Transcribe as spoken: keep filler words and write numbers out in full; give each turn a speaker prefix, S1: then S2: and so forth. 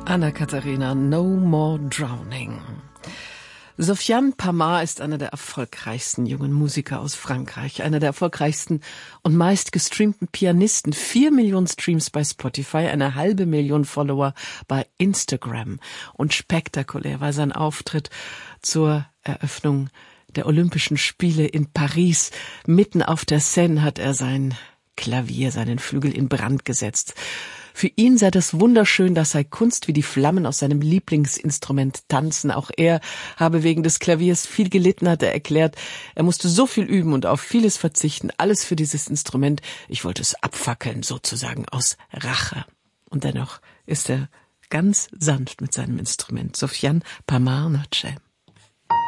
S1: Anna-Katharina, No More Drowning. Sofiane Pamar ist einer der erfolgreichsten jungen Musiker aus Frankreich, einer der erfolgreichsten und meist gestreamten Pianisten. Vier Millionen Streams bei Spotify, eine halbe Million Follower bei Instagram. Und spektakulär war sein Auftritt zur Eröffnung der Olympischen Spiele in Paris. Mitten auf der Seine hat er sein Klavier, seinen Flügel in Brand gesetzt. Für ihn sei das wunderschön, das sei Kunst, wie die Flammen aus seinem Lieblingsinstrument tanzen. Auch er habe wegen des Klaviers viel gelitten, hat er erklärt. Er musste so viel üben und auf vieles verzichten, alles für dieses Instrument. Ich wollte es abfackeln, sozusagen aus Rache. Und dennoch ist er ganz sanft mit seinem Instrument. Sofiane Pamar, Noche.